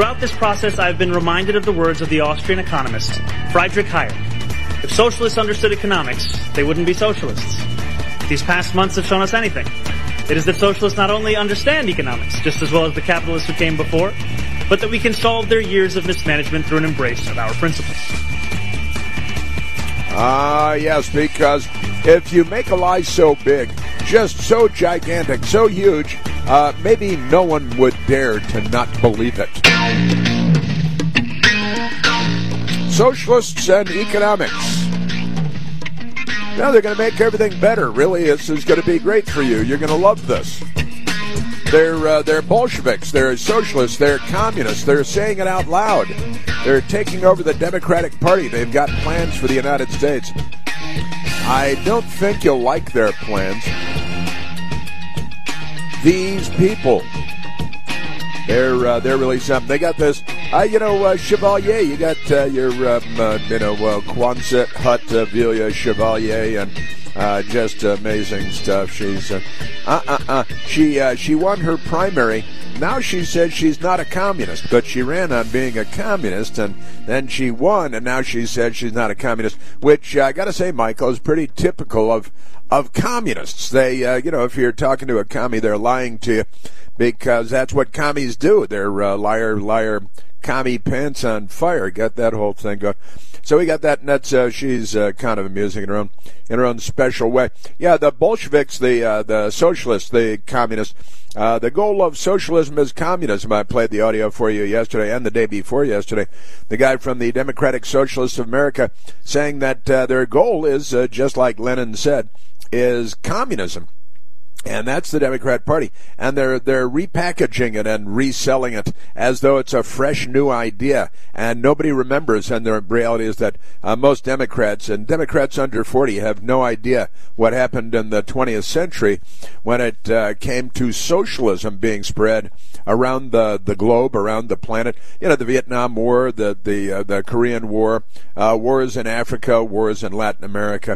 Throughout this process, I've been reminded of the words of the Austrian economist, Friedrich Hayek. If socialists understood economics, they wouldn't be socialists. These past months have shown us anything. It is that socialists not only understand economics just as well as the capitalists who came before, but that we can solve their years of mismanagement through an embrace of our principles. Yes, because if you make a lie so big, just so gigantic, so huge, maybe no one would dare to not believe it. Socialists and economics. Now they're going to make everything better. Really, this is going to be great for you. You're going to love this. They're Bolsheviks. They're socialists. They're communists. They're saying it out loud. They're taking over the Democratic Party. They've got plans for the United States. I don't think you'll like their plans. These people, they're really something. They got this, Chevalier. You got your, Quonset Huttville Chevalier, and just amazing stuff. She's, she won her primary. Now she says she's not a communist, but she ran on being a communist, and then she won, and now she said she's not a communist, which I got to say, Michael, is pretty typical of communists. They, if you're talking to a commie, they're lying to you because that's what commies do. They're liar, commie pants on fire. Got that whole thing going. So we got that, and that's she's kind of amusing in her own special way. Yeah, the Bolsheviks, the socialists, the communists. The goal of socialism is communism. I played the audio for you yesterday and the day before yesterday. The guy from the Democratic Socialists of America saying that their goal is, just like Lenin said, is communism. And that's the Democrat Party. And they're repackaging it and reselling it as though it's a fresh new idea. And nobody remembers, and the reality is that most Democrats, and Democrats under 40, have no idea what happened in the 20th century when it came to socialism being spread around the globe, around the planet. You know, the Vietnam War, the Korean War, wars in Africa, wars in Latin America,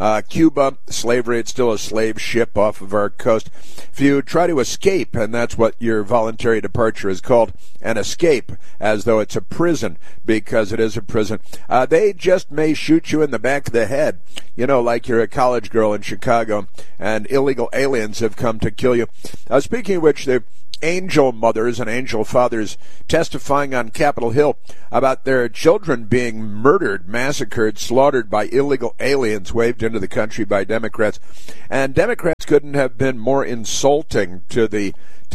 Cuba, slavery. It's still a slave ship off of our coast. If you try to escape, and that's what your voluntary departure is called, an escape, as though it's a prison, because it is a prison, they just may shoot you in the back of the head, like you're a college girl in Chicago, and illegal aliens have come to kill you. Speaking of which, the angel mothers and angel fathers testifying on Capitol Hill about their children being murdered, massacred, slaughtered by illegal aliens waved into the country by Democrats. And Democrats couldn't have been more insulting to the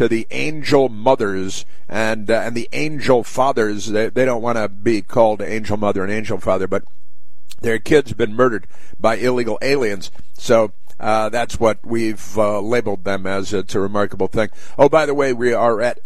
angel mothers and the angel fathers. They don't want to be called angel mother and angel father, but their kids have been murdered by illegal aliens. So that's what we've labeled them as. It's a remarkable thing. Oh, by the way, we are at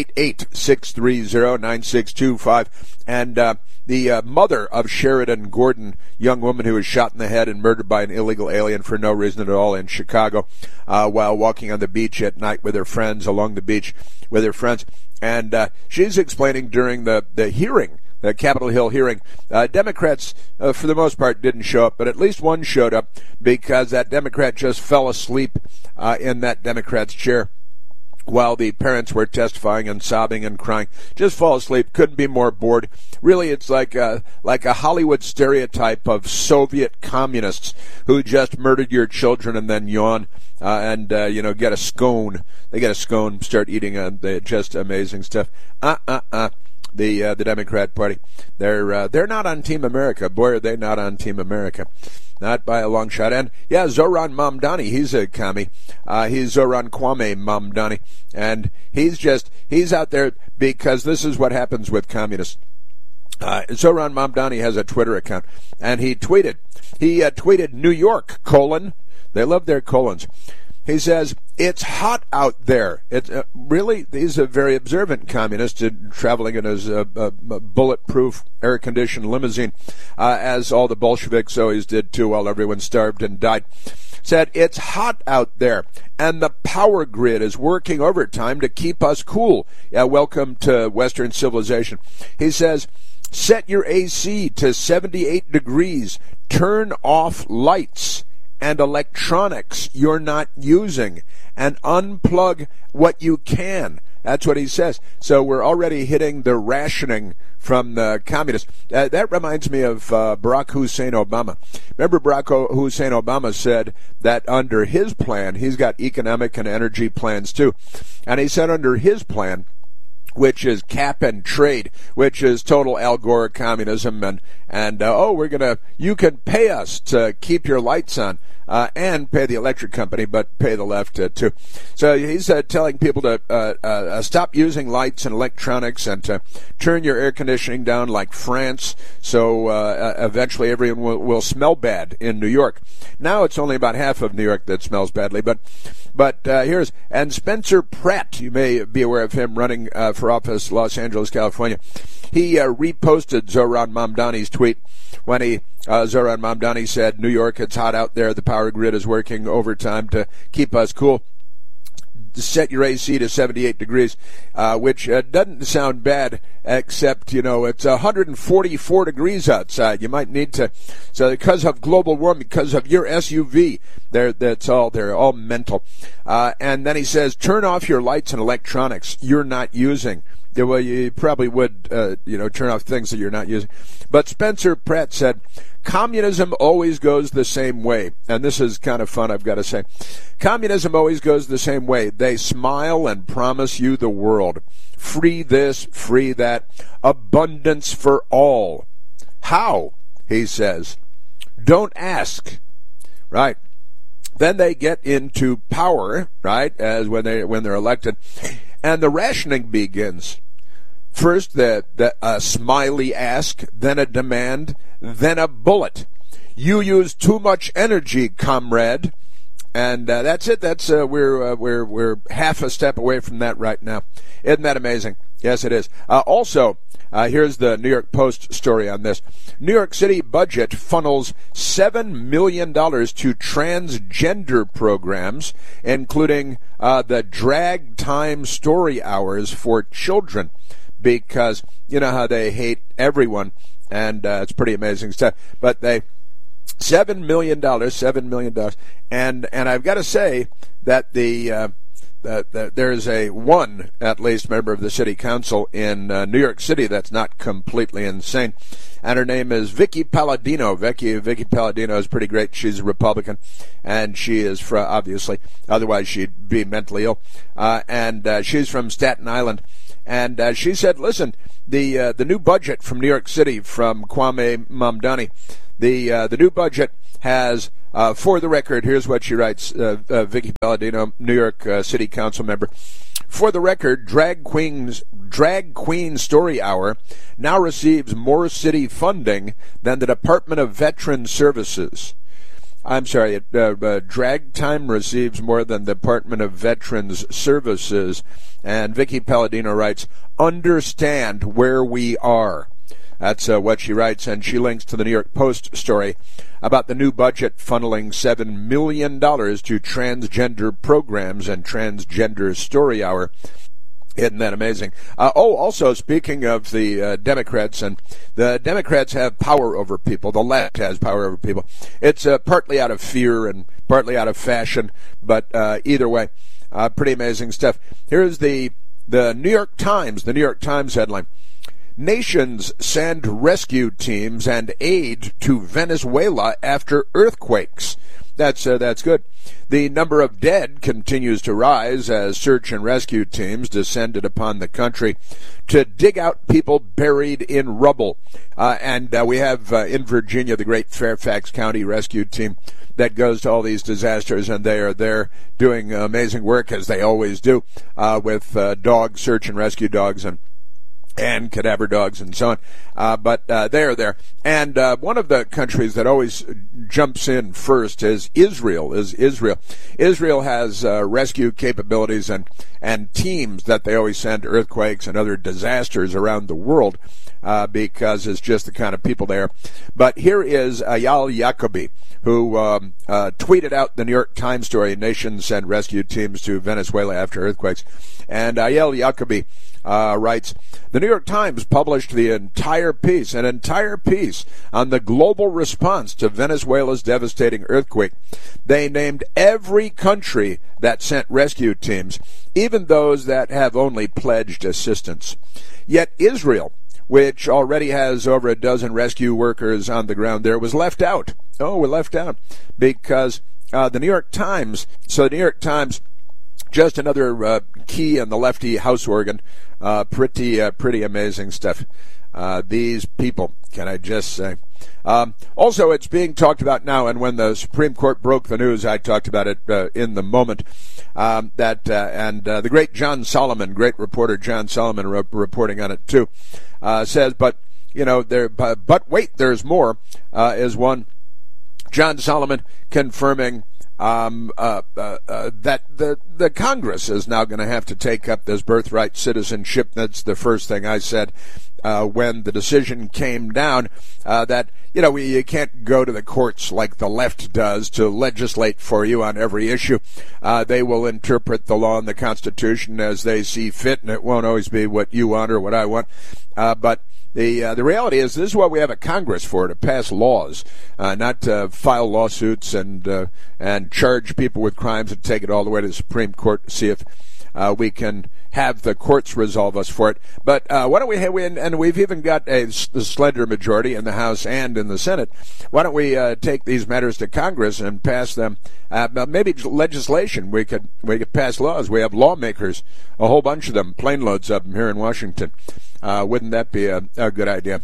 888-630-9625. And the mother of Sheridan Gordon, young woman who was shot in the head and murdered by an illegal alien for no reason at all in Chicago while walking on the beach at night with her friends, along the beach with her friends. And she's explaining during the hearing, the Capitol Hill hearing, Democrats, for the most part, didn't show up, but at least one showed up because that Democrat just fell asleep in that Democrat's chair while the parents were testifying and sobbing and crying. Just fall asleep, couldn't be more bored. Really, it's like a Hollywood stereotype of Soviet communists who just murdered your children and then yawn and get a scone. They get a scone, start eating just amazing stuff. The Democrat Party. They're not on Team America. Boy, are they not on Team America. Not by a long shot. And, yeah, Zoran Mamdani, he's a commie. He's Zoran Kwame Mamdani. And he's out there because this is what happens with communists. Zoran Mamdani has a Twitter account. And he tweeted New York, : they love their colons. He says, it's hot out there. It's really, he's a very observant communist traveling in his bulletproof, air-conditioned limousine, as all the Bolsheviks always did too while everyone starved and died. Said, it's hot out there, and the power grid is working overtime to keep us cool. Yeah, welcome to Western civilization. He says, set your AC to 78 degrees, turn off lights and electronics you're not using, and unplug what you can. That's what he says. So we're already hitting the rationing from the communists. That reminds me of Barack Hussein Obama. Remember, Barack Hussein Obama said that under his plan, he's got economic and energy plans too, and he said under his plan, which is cap and trade, which is total Al Gore communism, and you can pay us to keep your lights on, and pay the electric company, but pay the left too. So he's telling people to stop using lights and electronics and to turn your air conditioning down like France, so eventually everyone will smell bad in New York. Now it's only about half of New York that smells badly, but and Spencer Pratt, you may be aware of him, running for office, Los Angeles, California. He reposted Zohran Mamdani's tweet when Zohran Mamdani said, New York, it's hot out there, the power grid is working overtime to keep us cool. Set your AC to 78 degrees, which doesn't sound bad, except, it's 144 degrees outside. You might need to, so because of global warming, because of your SUV, they're all mental. And then he says, turn off your lights and electronics you're not using. Well, you probably would, turn off things that you're not using. But Spencer Pratt said, communism always goes the same way. And this is kind of fun, I've got to say. Communism always goes the same way. They smile and promise you the world. Free this, free that. Abundance for all. How? He says. Don't ask. Right. Then they get into power, right, as when they're elected, and the rationing begins. First, the smiley ask, then a demand, then a bullet. You use too much energy, comrade, and that's it. That's we're half a step away from that right now. Isn't that amazing? Yes, it is. Also, here's the New York Post story on this. New York City budget funnels $7 million to transgender programs, including the drag time story hours for children, because you know how they hate everyone, and it's pretty amazing stuff. But they $7 million, and I've got to say that there's one, at least, member of the city council in New York City that's not completely insane, and her name is Vicky Palladino. Vicky Palladino is pretty great. She's a Republican, and she is obviously, otherwise she'd be mentally ill, and she's from Staten Island, and she said, listen, the new budget from New York City from Kwame Mamdani, the new budget has, for the record, here's what she writes, Vicky Palladino, New York City Council member. For the record, Drag Queen Story Hour now receives more city funding than the Department of Veteran Services. I'm sorry, Drag Time receives more than the Department of Veterans Services. And Vicky Palladino writes, understand where we are. That's what she writes, and she links to the New York Post story about the new budget funneling $7 million to transgender programs and transgender story hour. Isn't that amazing? Also, speaking of the Democrats, and the Democrats have power over people. The left has power over people. It's partly out of fear and partly out of fashion, but either way, pretty amazing stuff. Here's the New York Times, the New York Times headline. Nations send rescue teams and aid to Venezuela after earthquakes. That's good. The number of dead continues to rise as search and rescue teams descended upon the country to dig out people buried in rubble. And we have in Virginia the great Fairfax County Rescue Team that goes to all these disasters, and they are there doing amazing work, as they always do, with dogs, search and rescue dogs, and cadaver dogs and so on. But they are there. And one of the countries that always jumps in first is Israel. Israel has rescue capabilities and teams that they always send to earthquakes and other disasters around the world because it's just the kind of people there. But here is Ayal Yacobi, who tweeted out the New York Times story, Nations Send Rescue Teams to Venezuela After Earthquakes. And Ayal Yacobi writes, the New York Times published an entire piece on the global response to Venezuela's devastating earthquake. They named every country that sent rescue teams, even those that have only pledged assistance. Yet Israel, which already has over a dozen rescue workers on the ground there, was left out. Oh, we're left out because the New York Times, just another key in the lefty house organ, pretty amazing stuff. These people, can I just say. Also, it's being talked about now, and when the Supreme Court broke the news, I talked about it in the moment, the great John Solomon, great reporter John Solomon, reporting on it too, says, but wait, there's more, is one, John Solomon confirming that the Congress is now going to have to take up this birthright citizenship. That's the first thing I said when the decision came down, that you can't go to the courts like the left does to legislate for you on every issue. They will interpret the law and the Constitution as they see fit, and it won't always be what you want or what I want. But the reality is, this is what we have a Congress for, to pass laws, not to file lawsuits and charge people with crimes and take it all the way to the Supreme Court to see if we can have the courts resolve us for it. But why don't we have, and we've even got a slender majority in the House and in the Senate, why don't we take these matters to Congress and pass them, maybe legislation. We could pass laws. We have lawmakers, a whole bunch of them, plane loads of them here in Washington. Wouldn't that be a good idea?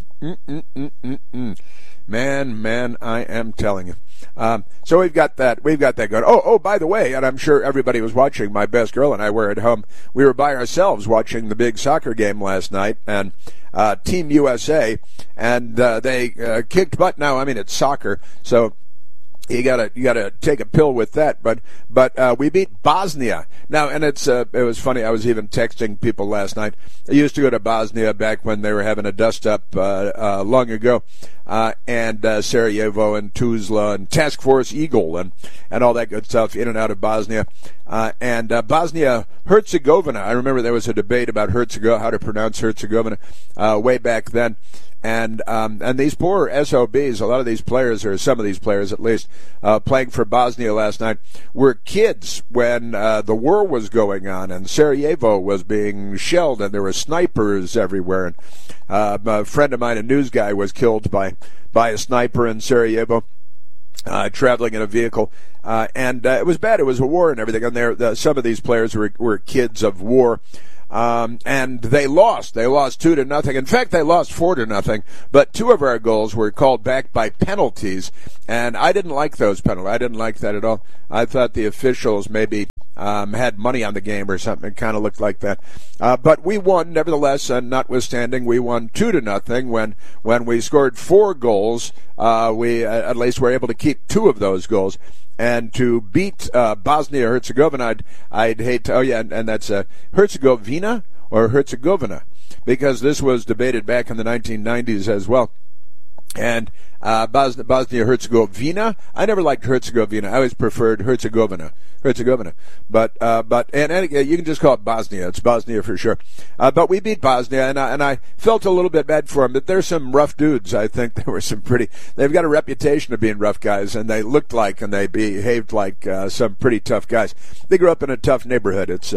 Man, I am telling you. So we've got that going. Oh, by the way, and I'm sure everybody was watching, my best girl and I were at home. We were by ourselves watching the big soccer game last night, and Team USA, and they kicked butt. Now, I mean, it's soccer, so you gotta take a pill with that, but we beat Bosnia now, and it was funny. I was even texting people last night. I used to go to Bosnia back when they were having a dust up long ago, and Sarajevo and Tuzla and Task Force Eagle and all that good stuff in and out of Bosnia, and Bosnia Herzegovina. I remember there was a debate about how to pronounce Herzegovina way back then. And these poor SOBs, a lot of these players, or some of these players at least, playing for Bosnia last night, were kids when the war was going on and Sarajevo was being shelled and there were snipers everywhere. And a friend of mine, a news guy, was killed by a sniper in Sarajevo, traveling in a vehicle. And it was bad. It was a war and everything. And some of these players were kids of war. And they lost. They lost 2-0. In fact, they lost 4-0. But 2 of our goals were called back by penalties, and I didn't like those penalties. I didn't like that at all. I thought the officials maybe had money on the game or something. It kind of looked like that. But we won, nevertheless, and notwithstanding, we won 2-0. When we scored 4 goals, we at least were able to keep 2 of those goals. And to beat Bosnia-Herzegovina, I'd hate to, and that's Herzegovina or Herzegovina, because this was debated back in the 1990s as well. And Bosnia-Herzegovina, I never liked Herzegovina. I always preferred Herzegovina. But you can just call it Bosnia. It's Bosnia for sure. But we beat Bosnia, and I felt a little bit bad for them. But there's some rough dudes. I think there were they've got a reputation of being rough guys, and they looked like and they behaved like some pretty tough guys. They grew up in a tough neighborhood. It's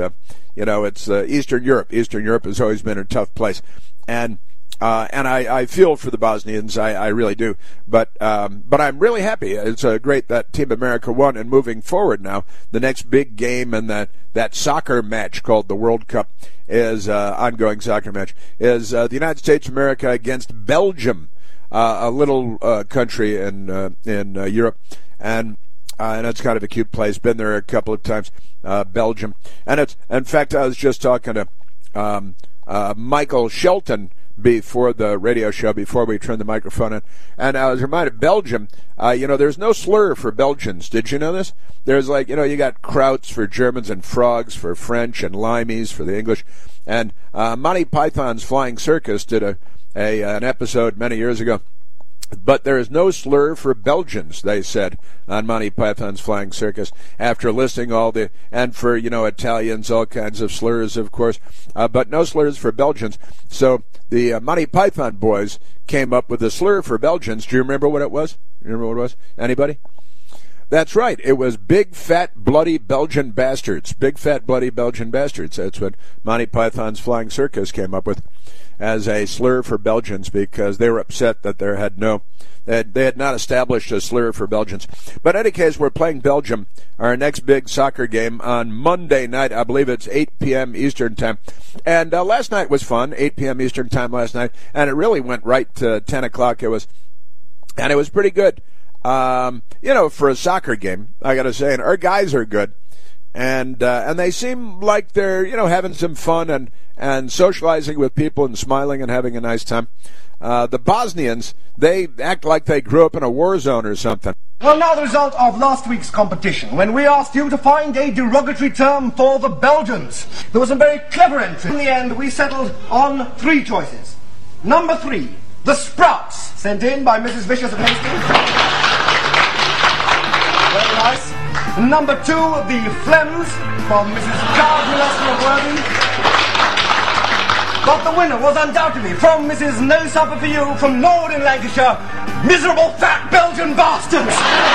Eastern Europe. Eastern Europe has always been a tough place, and I feel for the Bosnians, I really do. But I'm really happy. It's great that Team America won, and moving forward now, the next big game in that soccer match called the World Cup is ongoing soccer match is the United States of America against Belgium, a little country in Europe, and it's kind of a cute place. Been there a couple of times, Belgium, and it's, in fact, I was just talking to Michael Shelton before the radio show, before we turned the microphone on, and I was reminded, Belgium, there's no slur for Belgians. Did you know this? There's you got krauts for Germans and frogs for French and limeys for the English. And Monty Python's Flying Circus did an episode many years ago But there is no slur for Belgians, they said, on Monty Python's Flying Circus, after listing all the, and for, Italians, all kinds of slurs, of course, but no slurs for Belgians. So the Monty Python boys came up with a slur for Belgians. Do you remember what it was? Anybody? That's right. It was big, fat, bloody Belgian bastards. Big, fat, bloody Belgian bastards. That's what Monty Python's Flying Circus came up with as a slur for Belgians, because they were upset that they had not established a slur for Belgians. But in any case, we're playing Belgium, our next big soccer game, on Monday night. I believe it's 8 p.m. Eastern Time. And last night was fun, 8 p.m. Eastern Time last night, and it really went right to 10 o'clock. It was pretty good. For a soccer game, I got to say, and our guys are good. And they seem like they're, having some fun and socializing with people and smiling and having a nice time. The Bosnians, they act like they grew up in a war zone or something. Well, now the result of last week's competition, when we asked you to find a derogatory term for the Belgians. There was a very clever entry. In the end, we settled on 3 choices. Number 3, the Sprouts, sent in by Mrs. Vicious of Hastings. Very nice. Number 2, the Phlegms, from Mrs. Giles Gillespie of Worthing. But the winner was undoubtedly from Mrs. No Supper For You from Lord in Lancashire. Miserable fat Belgian bastards!